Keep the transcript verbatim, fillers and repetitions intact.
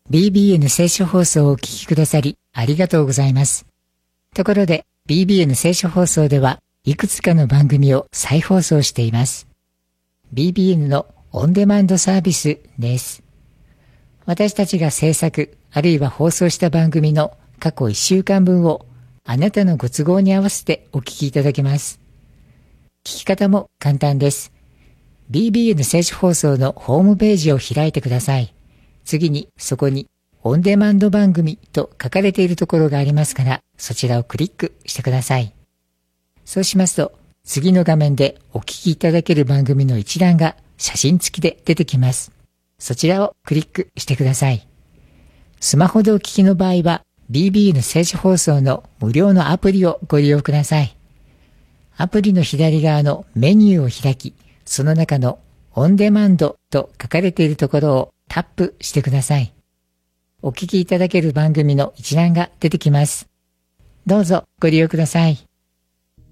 ビービーエヌ 聖書放送をお聞きくださりありがとうございます。ところで ビービーエヌ 聖書放送ではいくつかの番組を再放送しています。ビービーエヌ のオンデマンドサービスです。私たちが制作あるいは放送した番組の過去いっしゅうかんぶんをあなたのご都合に合わせてお聞きいただけます。聞き方も簡単です。ビービーエヌ 聖書放送のホームページを開いてください。次にそこにオンデマンド番組と書かれているところがありますから、そちらをクリックしてください。そうしますと、次の画面でお聞きいただける番組の一覧が写真付きで出てきます。そちらをクリックしてください。スマホでお聞きの場合は ビービーエヌ 聖書放送の無料のアプリをご利用ください。アプリの左側のメニューを開き、その中のオンデマンドと書かれているところをタップしてください。お聞きいただける番組の一覧が出てきます。どうぞご利用ください。